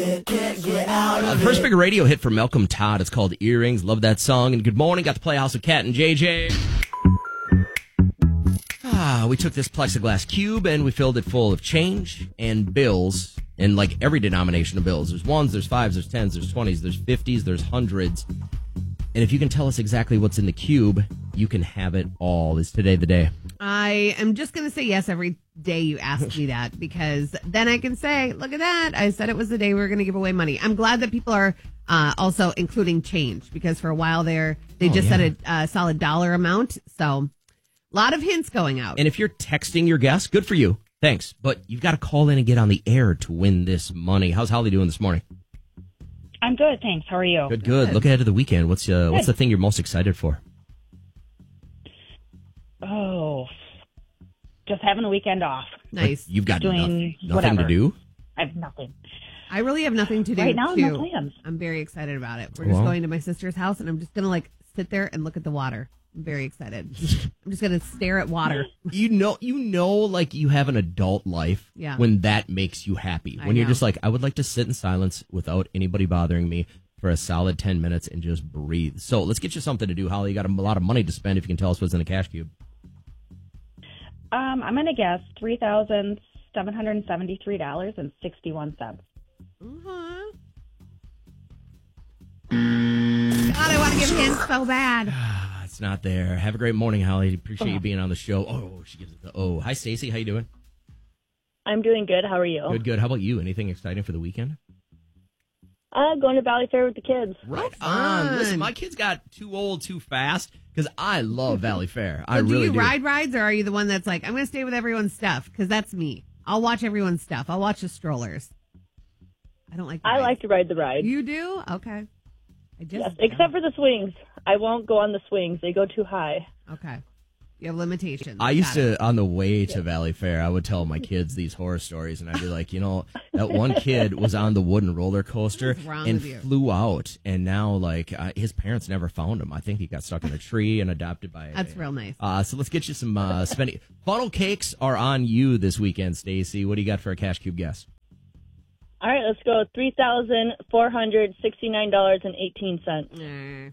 First big radio hit for Malcolm Todd. It's called Earrings. Love that song. And good morning. Got the Playhouse with Kat and JJ. We took this plexiglass cube and we filled it full of change and bills. And like every denomination of bills. There's ones, there's fives, there's tens, there's 20s, there's 50s, there's hundreds. And if you can tell us exactly what's in the cube, you can have it all. Is today the day? I am just going to say yes every day you ask me that, because then I can say, look at that. I said it was the day we were going to give away money. I'm glad that people are also including change, because for a while there, they said a solid dollar amount. So a lot of hints going out. And if you're texting your guests, good for you. Thanks. But you've got to call in and get on the air to win this money. How's Holly doing this morning? I'm good, thanks. How are you? Good. Look ahead to the weekend. What's the thing you're most excited for? Oh, just having a weekend off. Nice. But you've got doing nothing to do? I have nothing. I really have nothing to do right now. too. No plans. I'm very excited about it. We're just going to my sister's house, and I'm just gonna sit there and look at the water. I'm very excited. I'm just gonna stare at water. You know, like you have an adult life when that makes you happy. When you're just like, I would like to sit in silence without anybody bothering me for a solid 10 minutes and just breathe. So let's get you something to do, Holly. You got a lot of money to spend if you can tell us what's in the cash cube. I'm gonna guess $3,773.61. God, I want to give hints so bad. It's not there. Have a great morning, Holly. Appreciate you being on the show. Oh, she gives it the oh. Hi, Stacy. How you doing? I'm doing good. How are you? Good. How about you? Anything exciting for the weekend? Going to Valley Fair with the kids. Right on. Listen, my kids got too old too fast because I love Valley Fair. I do. really Do you ride rides, or are you the one that's like, I'm going to stay with everyone's stuff? Because that's me. I'll watch everyone's stuff. I'll watch the strollers. I don't like. I like to ride the ride. You do? Okay. Yes, except for the swings. I won't go on the swings. They go too high. Okay. You have limitations. I used to, on the way to Valley Fair, I would tell my kids these horror stories, and I'd be like, that one kid was on the wooden roller coaster and flew out, and now, his parents never found him. I think he got stuck in a tree and adopted by... That's real nice. So let's get you some spending... Funnel cakes are on you this weekend, Stacy. What do you got for a Cash Cube guess? All right, let's go. $3,469.18.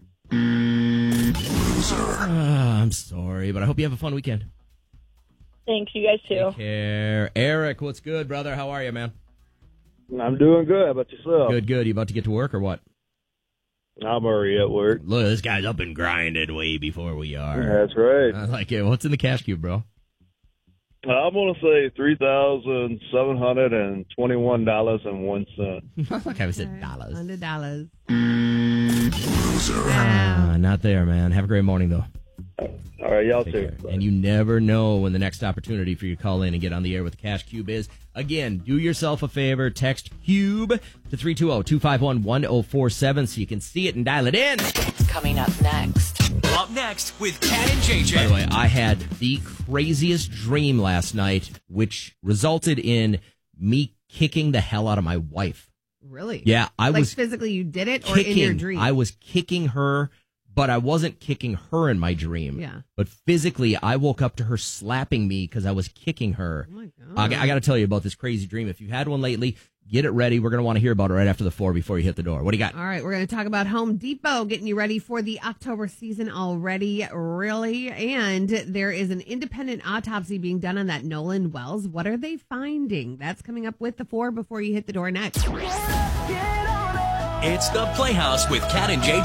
I'm sorry, but I hope you have a fun weekend. Thanks, you guys too. Take care. Eric, what's good, brother? How are you, man? I'm doing good. How about yourself? Good. You about to get to work or what? I'm already at work. Look, this guy's up and grinding way before we are. That's right. I like it. What's in the Cash Cube, bro? I'm going to say $3,721.01. Like I said dollars. $100. Not there, man. Have a great morning, though. All right, y'all too. And you never know when the next opportunity for you to call in and get on the air with the Cash Cube is. Again, do yourself a favor. Text CUBE to 320-251-1047 so you can see it and dial it in. Coming up next. Up next with Kat and JJ. By the way, I had the craziest dream last night, which resulted in me kicking the hell out of my wife. Really? Yeah, I was physically you did it, or in your dream? I was kicking her, but I wasn't kicking her in my dream. Yeah. But physically, I woke up to her slapping me because I was kicking her. Oh my God. I got to tell you about this crazy dream. If you had one lately, get it ready. We're going to want to hear about it right after the 4 before you hit the door. What do you got? All right, we're going to talk about Home Depot getting you ready for the October season already, really. And there is an independent autopsy being done on that Nolan Wells. What are they finding? That's coming up with the 4 before you hit the door next. It's the Playhouse with Kat and JJ.